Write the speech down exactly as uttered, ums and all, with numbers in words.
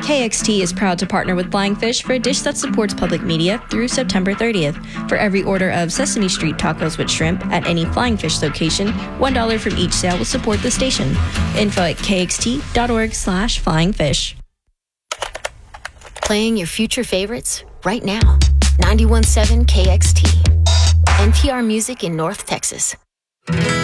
K X T is proud to partner with Flying Fish for a dish that supports public media through September thirtieth. For every order of Sesame Street tacos with shrimp at any Flying Fish location, one dollar from each sale will support the station. Info at kxt.org slash flyingfish. Playing your future favorites right now. ninety-one point seven K X T. N P R Music in North Texas.